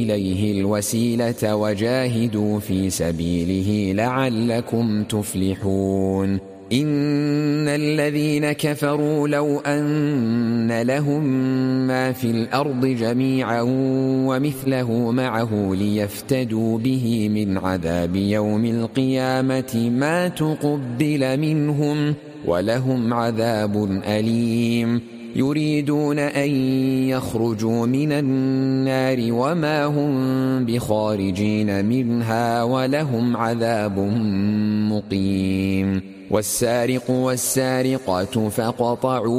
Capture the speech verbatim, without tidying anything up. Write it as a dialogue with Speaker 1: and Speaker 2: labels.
Speaker 1: إليه الوسيلة وجاهدوا في سبيله لعلكم تفلحون إن الذين كفروا لو أن لهم ما في الأرض جميعا ومثله معه ليفتدوا به من عذاب يوم القيامة ما تقبل منهم ولهم عذاب أليم يريدون أن يخرجوا من النار وما هم بخارجين منها ولهم عذاب مقيم والسارق والسارقة فاقطعوا